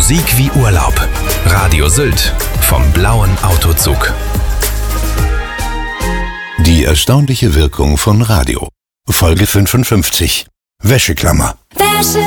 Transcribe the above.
Musik wie Urlaub. Radio Sylt vom blauen Autozug. Die erstaunliche Wirkung von Radio. Folge 55. Wäscheklammer.